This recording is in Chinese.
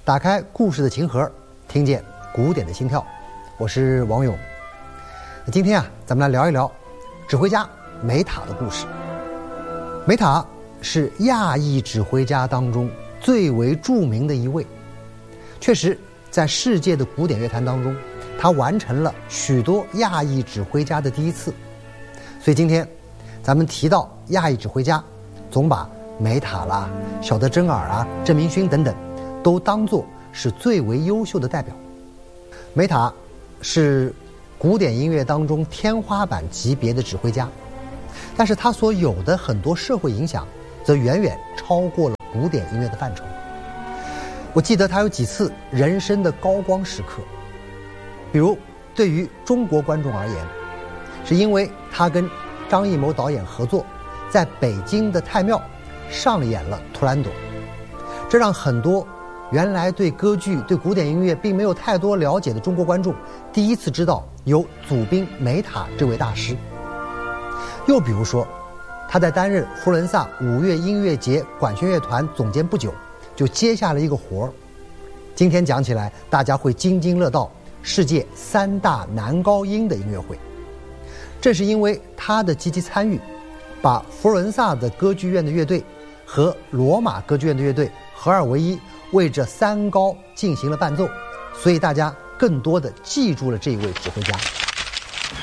打开故事的琴盒，听见古典的心跳。我是王勇。今天咱们来聊一聊指挥家梅塔的故事。梅塔是亚裔指挥家当中最为著名的一位，确实在世界的古典乐坛当中，他完成了许多亚裔指挥家的第一次。所以今天咱们提到亚裔指挥家，总把梅塔啦、小德真尔啊、郑明勋等等都当作是最为优秀的代表。梅塔是古典音乐当中天花板级别的指挥家，但是他所有的很多社会影响则远远超过了古典音乐的范畴。我记得他有几次人生的高光时刻，比如对于中国观众而言，是因为他跟张艺谋导演合作，在北京的太庙上演了《图兰朵》，这让很多原来对歌剧、对古典音乐并没有太多了解的中国观众第一次知道有祖宾梅塔这位大师。又比如说，他在担任佛罗伦萨5月音乐节管弦乐团总监不久，就接下了一个活儿。今天讲起来，大家会津津乐道世界3大男高音的音乐会。正是因为他的积极参与，把佛罗伦萨的歌剧院的乐队和罗马歌剧院的乐队合二为一，为这3高进行了伴奏，所以大家更多的记住了这一位指挥家。